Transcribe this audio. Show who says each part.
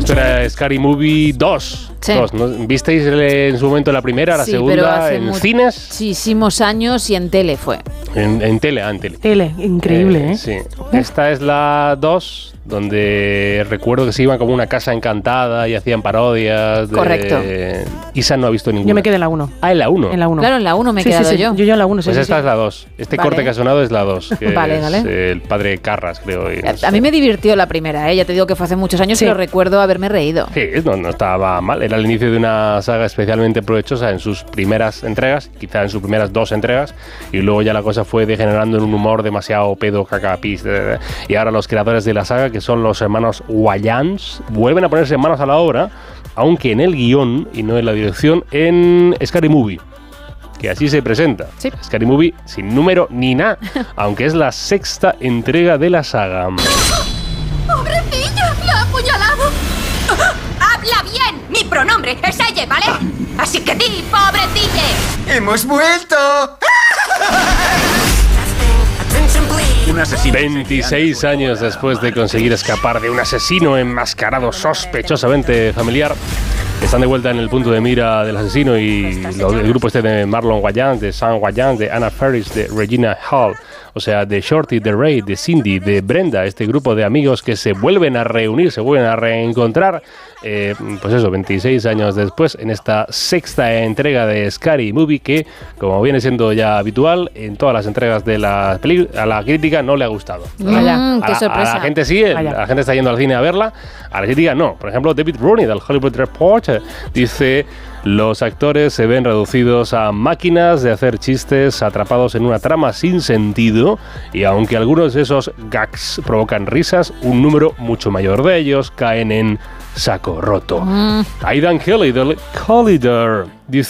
Speaker 1: Esto era Scary Movie 2.
Speaker 2: Sí.
Speaker 1: ¿No? ¿Visteis en su momento la primera, la segunda, en cines?
Speaker 2: Muchísimos años y en tele fue.
Speaker 1: En tele, en tele.
Speaker 3: Tele, increíble, ¿eh?
Speaker 1: Sí. Esta es la 2, donde recuerdo que se iban como una casa encantada y hacían parodias.
Speaker 2: Correcto.
Speaker 1: Isa no ha visto ninguna.
Speaker 3: Yo me quedé en la 1.
Speaker 1: Ah, en la 1.
Speaker 3: En la 1.
Speaker 2: Claro, en la 1 me he quedado yo.
Speaker 3: Yo en la 1.
Speaker 1: Pues esta es la 2. Este
Speaker 2: Vale.
Speaker 1: corte que ha sonado es la 2. Que
Speaker 2: Vale.
Speaker 1: es el padre Carras, creo.
Speaker 2: A mí me divirtió la primera, ¿eh? Ya te digo que fue hace muchos años, pero recuerdo haberme reído.
Speaker 1: Sí, no estaba mal. Era el inicio de una saga especialmente provechosa en sus primeras entregas, quizá en sus primeras 2 entregas, y luego ya la cosa fue degenerando en un humor demasiado pedo, caca, pis. Y ahora los creadores de la saga, que son los hermanos Wayans, vuelven a ponerse manos a la obra, aunque en el guión y no en la dirección, en Scary Movie, que así se presenta.
Speaker 2: Sí.
Speaker 1: Scary Movie sin número ni nada, aunque es la 6ª entrega de la saga.
Speaker 4: ¡Pobrecillo! ¡La ha apuñalado! ¡Habla bien! Mi pronombre es ella, ¿vale? Así que di, pobrecille.
Speaker 5: ¡Hemos vuelto!
Speaker 6: Un asesino.
Speaker 1: 26 años después de conseguir escapar de un asesino enmascarado sospechosamente familiar, están de vuelta en el punto de mira del asesino y el grupo este de Marlon Wayans, de Sam Wayans, de Anna Faris, de Regina Hall, o sea, de Shorty, de Ray, de Cindy, de Brenda, este grupo de amigos que se vuelven a reunir, se vuelven a reencontrar, pues eso, 26 años después, en esta 6ª entrega de Scary Movie, que, como viene siendo ya habitual, en todas las entregas de la película, a la crítica no le ha gustado.
Speaker 2: ¡Qué sorpresa!
Speaker 1: A la gente sí, la gente está yendo al cine a verla, a la crítica no. Por ejemplo, David Rooney del Hollywood Reporter dice: los actores se ven reducidos a máquinas de hacer chistes atrapados en una trama sin sentido, y aunque algunos de esos gags provocan risas, un número mucho mayor de ellos caen en saco roto. Aidan Kelly del Collider dice: